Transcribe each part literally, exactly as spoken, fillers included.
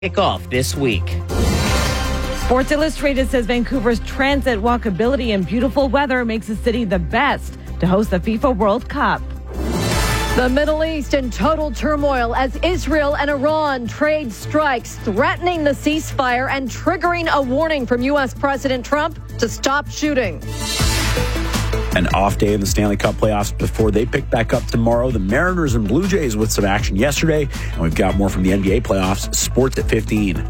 kick off this week. Sports Illustrated says Vancouver's transit, walkability, and beautiful weather makes the city the best to host the FIFA World Cup. The Middle East in total turmoil as Israel and Iran trade strikes, threatening the ceasefire and triggering a warning from U S President Trump to stop shooting. An off day in the Stanley Cup playoffs before they pick back up tomorrow. The Mariners and Blue Jays with some action yesterday. And we've got more from the N B A playoffs. Sports at fifteen.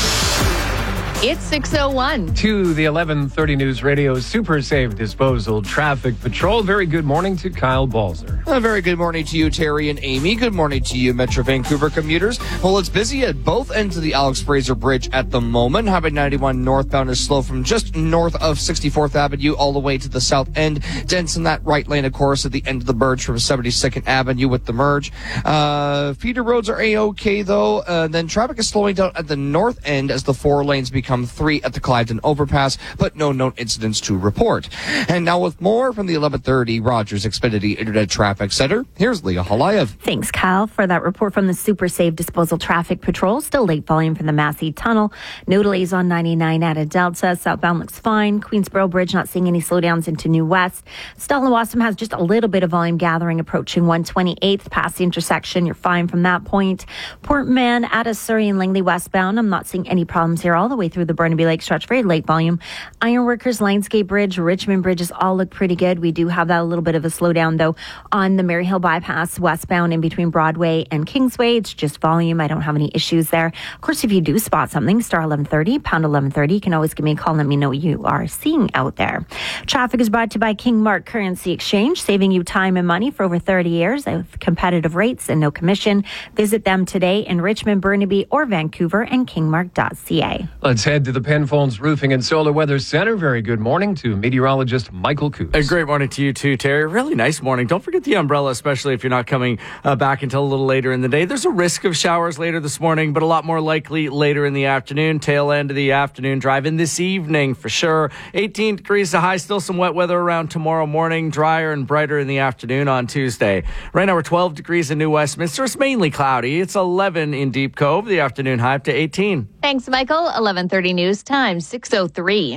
It's six oh one. To the eleven thirty News Radio Super Safe Disposal Traffic Patrol. Very good morning to Kyle Balzer. A very good morning to you, Terry and Amy. Good morning to you, Metro Vancouver commuters. Well, it's busy at both ends of the Alex Fraser Bridge at the moment. Highway ninety-one northbound is slow from just north of sixty-fourth Avenue all the way to the south end. Dense in that right lane, of course, at the end of the merge from seventy-second Avenue with the merge. Uh, feeder roads are A-okay, though. Uh, then traffic is slowing down at the north end as the four lanes become three at the Cliveden overpass, but no known incidents to report. And now with more from the eleven thirty Rogers Xfinity Internet Traffic Center, here's Leah Halayev. Thanks, Kyle, for that report from the Super Safe Disposal Traffic Patrol. Still late volume from the Massey Tunnel. No delays on ninety-nine out of Delta. Southbound looks fine. Queensboro Bridge not seeing any slowdowns into New West. Stalin-Wassam has just a little bit of volume gathering approaching one twenty-eighth past the intersection. You're fine from that point. Port Mann, out of Surrey and Langley westbound. I'm not seeing any problems here all the way through the Burnaby Lake stretch. Very late volume. Ironworkers, Lionsgate Bridge, Richmond Bridges all look pretty good. We do have that a little bit of a slowdown, though, on the Maryhill bypass westbound in between Broadway and Kingsway. It's just volume. I don't have any issues there. Of course, if you do spot something, star eleven thirty, pound eleven thirty. You can always give me a call and let me know what you are seeing out there. Traffic is brought to you by Kingmark Currency Exchange, saving you time and money for over thirty years with competitive rates and no commission. Visit them today in Richmond, Burnaby, or Vancouver and kingmark dot c a. Let's head to the Penfolds Roofing and Solar Weather Center. Very good morning to meteorologist Michael Coos. A great morning to you too, Terry. Really nice morning. Don't forget the umbrella, especially if you're not coming uh, back until a little later in the day. There's a risk of showers later this morning, but a lot more likely later in the afternoon, tail end of the afternoon drive in this evening for sure. eighteen degrees to high, still some wet weather around tomorrow morning, drier and brighter in the afternoon on Tuesday. Right now we're twelve degrees in New Westminster. It's mainly cloudy. It's eleven in Deep Cove, the afternoon high up to eighteen. Thanks, Michael. eleven thirty News Time, six oh three.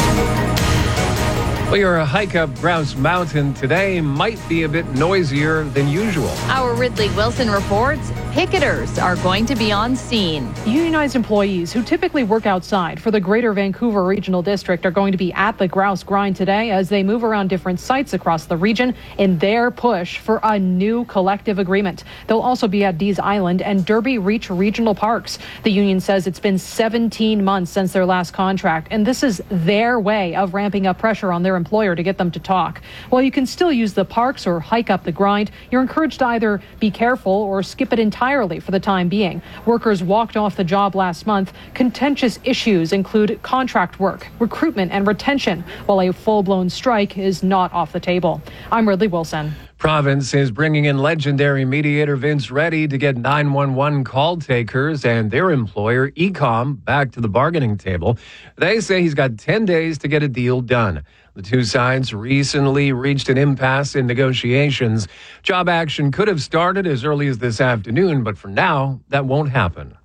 Well, your hike up Grouse Mountain today might be a bit noisier than usual. Our Ridley Wilson reports picketers are going to be on scene. Unionized employees who typically work outside for the Greater Vancouver Regional District are going to be at the Grouse Grind today as they move around different sites across the region in their push for a new collective agreement. They'll also be at Dees Island and Derby Reach Regional Parks. The union says it's been seventeen months since their last contract, and this is their way of ramping up pressure on their employer to get them to talk. While you can still use the parks or hike up the grind, you're encouraged to either be careful or skip it entirely for the time being. Workers walked off the job last month. Contentious issues include contract work, recruitment, and retention, while a full-blown strike is not off the table. I'm Ridley Wilson. Province is bringing in legendary mediator Vince Reddy to get nine one one call takers and their employer, Ecom, back to the bargaining table. They say he's got ten days to get a deal done. The two sides recently reached an impasse in negotiations. Job action could have started as early as this afternoon, but for now, that won't happen.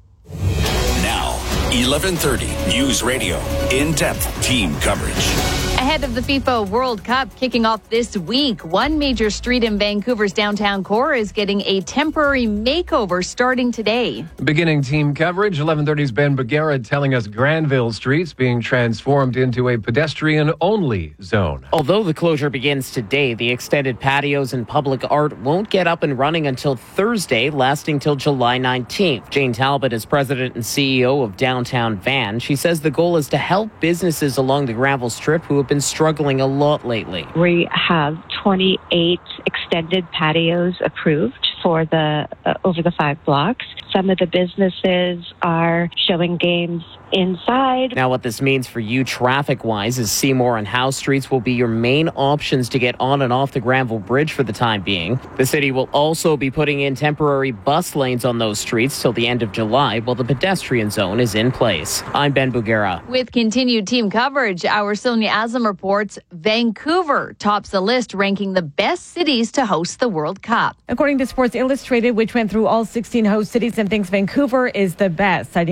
Now, eleven thirty News Radio, in-depth team coverage. Ahead of the FIFA World Cup kicking off this week, one major street in Vancouver's downtown core is getting a temporary makeover starting today. Beginning team coverage, eleven thirty's Ben Bagera telling us Granville Street's being transformed into a pedestrian-only zone. Although the closure begins today, the extended patios and public art won't get up and running until Thursday, lasting till July nineteenth. Jane Talbot is president and C E O of Downtown Van. She says the goal is to help businesses along the Granville Strip who have been struggling a lot lately. We have twenty-eight extended patios approved for the uh, over the five blocks. Some of the businesses are showing games inside. Now, what this means for you traffic-wise is Seymour and Howe Streets will be your main options to get on and off the Granville Bridge for the time being. The city will also be putting in temporary bus lanes on those streets till the end of July while the pedestrian zone is in place. I'm Ben Bugera. With continued team coverage, our Sonia Aslam reports Vancouver tops the list ranking the best cities to host the World Cup. According to Sports Sports Illustrated, which went through all sixteen host cities and thinks Vancouver is the best, citing